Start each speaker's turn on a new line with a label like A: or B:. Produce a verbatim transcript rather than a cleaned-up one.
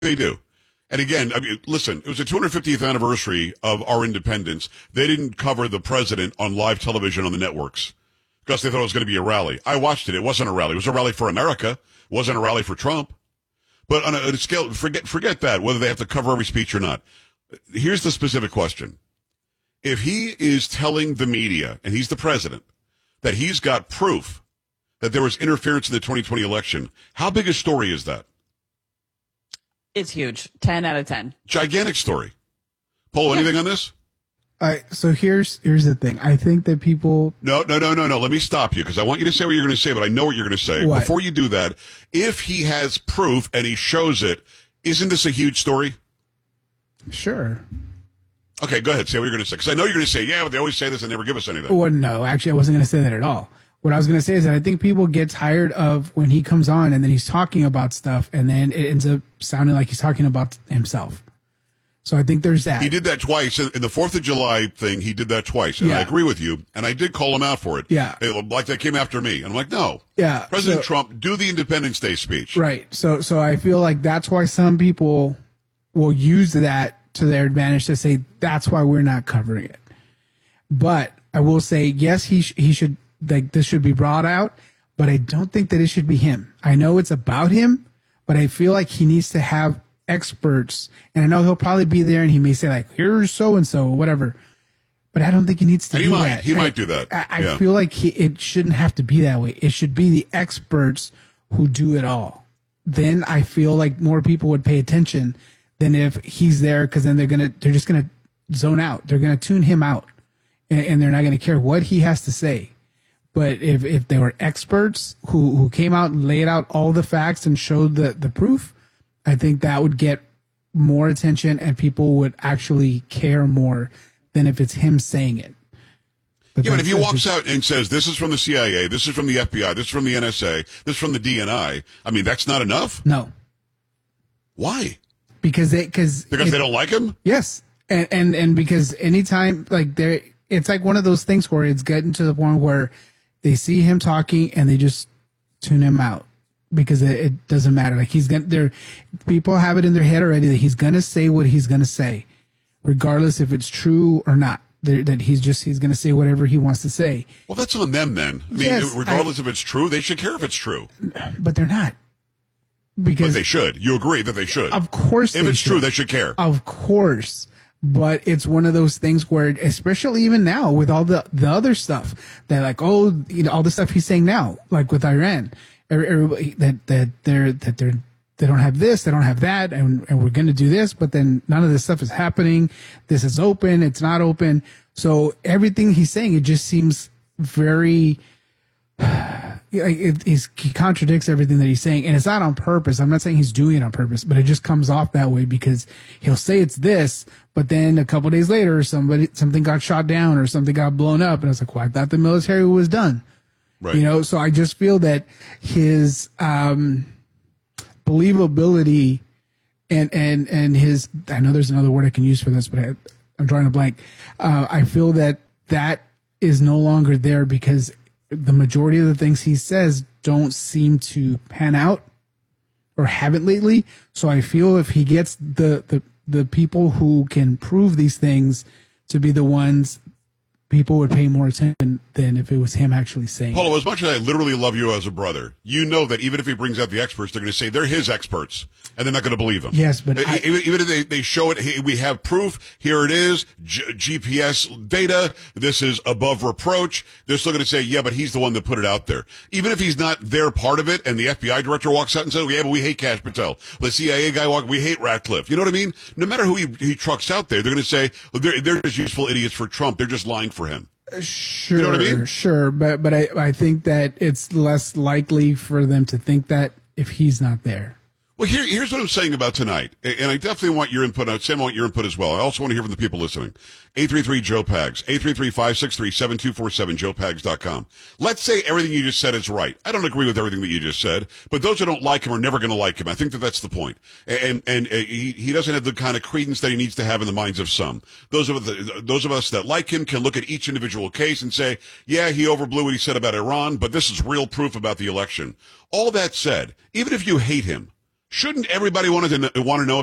A: They do. And again, I mean, listen, it was the two hundred fiftieth anniversary of our independence. They didn't cover the president on live television on the networks because they thought it was going to be a rally. I watched it. It wasn't a rally. It was a rally for America. It wasn't a rally for Trump. But on a, on a scale, forget, forget that, whether they have to cover every speech or not. Here's the specific question. If he is telling the media, and he's the president, that he's got proof that there was interference in the twenty twenty election, how big a story is that?
B: It's huge. ten out of ten.
A: Gigantic story. Paul, anything on this?
C: All right, so here's here's the thing. I think that people...
A: No, no, no, no, no. Let me stop you because I want you to say what you're going to say, but I know what you're going to say.
C: What?
A: Before you do that, if he has proof and he shows it, isn't this a huge story?
C: Sure.
A: Okay, go ahead. Say what you're going to say. Because I know you're going to say, yeah, but they always say this and never give us anything.
C: Well, no, actually, I wasn't going to say that at all. What I was going to say is that I think people get tired of when he comes on and then he's talking about stuff and then it ends up sounding like he's talking about himself. So I think there's that.
A: He did that twice. In the fourth of July thing, he did that twice. And
C: Yeah.
A: I agree with you. And I did call him out for it.
C: Yeah.
A: It, like they came after me. And I'm like, no.
C: Yeah.
A: President
C: so,
A: Trump, do the Independence Day speech.
C: Right. So, so I feel like that's why some people will use that to their advantage to say that's why we're not covering it. But I will say, yes, he sh- he should, like, this should be brought out, but I don't think that it should be him. I know it's about him, but I feel like he needs to have experts, and I know he'll probably be there and he may say, like, here's so-and-so, whatever. But I don't think he needs to
A: And he
C: do
A: might.
C: that.
A: He
C: I,
A: might do that.
C: I, I
A: Yeah.
C: feel like he, it shouldn't have to be that way. It should be the experts who do it all. Then I feel like more people would pay attention than if he's there, because then they're gonna they're just gonna zone out. They're gonna tune him out, and, and they're not gonna care what he has to say. But if if they were experts who who came out and laid out all the facts and showed the the proof, I think that would get more attention and people would actually care more than if it's him saying it. But
A: Yeah, but if he
C: that's
A: walks
C: just-
A: out and says, this is from the C I A, this is from the F B I, this is from the N S A, this is from the D N I, I mean, that's not enough?
C: No,
A: Why?
C: because they because
A: Because they don't like him?
C: Yes, and and and because anytime, like, there, it's like one of those things where it's getting to the point where they see him talking and they just tune him out because it, it doesn't matter. Like, he's gonna, there, people have it in their head already that he's gonna say what he's gonna say, regardless if it's true or not. That that he's just he's gonna say whatever he wants to say.
A: Well, that's on them then. I mean,
C: Yes,
A: regardless if it's true, they should care if it's true.
C: But they're not,
A: But
C: because
A: they should. You agree that they should.
C: of course
A: If
C: they
A: it's
C: should.
A: true, they should care.
C: Of course. But it's one of those things where, especially even now with all the, the other stuff, that, like, oh, you know, all the stuff he's saying now, like with Iran, every- everybody, that, that they're, that they're, they don't have this, they don't have that, and, and we're going to do this, but then none of this stuff is happening. This is open, it's not open. So everything he's saying, it just seems very, Yeah, it, he's, he contradicts everything that he's saying, and it's not on purpose. I'm not saying he's doing it on purpose, but it just comes off that way because he'll say it's this, but then a couple days later, somebody something got shot down or something got blown up, and I was like, "Well, I thought the military was done."
A: Right.
C: You know, so I just feel that his um, believability and and and his, I know there's another word I can use for this, but I, I'm drawing a blank. Uh, I feel that that is no longer there because the majority of the things he says don't seem to pan out or haven't lately. So I feel if he gets the, the, the people who can prove these things to be the ones, people would pay more attention than if it was him actually saying
A: Paulo,
C: it.
A: as much as I literally love you as a brother, you know that even if he brings out the experts, they're going to say they're his experts, and they're not going to believe him.
C: Yes, but
A: E-
C: I-
A: even, even if they, they show it, hey, we have proof, here it is, G- G P S data, this is above reproach, they're still going to say, yeah, but he's the one that put it out there. Even if he's not their part of it, and the F B I director walks out and says, yeah, but we hate Kash Patel. The C I A guy walks, we hate Ratcliffe. You know what I mean? No matter who he, he trucks out there, they're going to say, well, they're, they're just useful idiots for Trump. They're just lying for him.
C: Sure,
A: You know what I mean?
C: Sure, but but I, I think that it's less likely for them to think that if he's not there.
A: Well, here, here's what I'm saying about tonight, and I definitely want your input. Sam, I want your input as well. I also want to hear from the people listening. eight three three Joe Pags, eight three three, five six three, seven two four seven, joe pags dot com. Let's say everything you just said is right. I don't agree with everything that you just said, but those who don't like him are never going to like him. I think that that's the point. And, and, and he, he doesn't have the kind of credence that he needs to have in the minds of some. Those of, the, those of us that like him can look at each individual case and say, yeah, he overblew what he said about Iran, but this is real proof about the election. All that said, even if you hate him, Shouldn't everybody want to want to know